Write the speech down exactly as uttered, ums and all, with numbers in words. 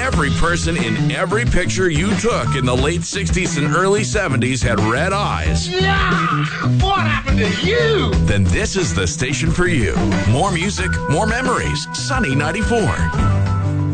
every person in every picture you took in the late sixties and early seventies had red eyes, Yeah! What happened to you? then this is the station for you. More music, more memories. Sunny ninety-four.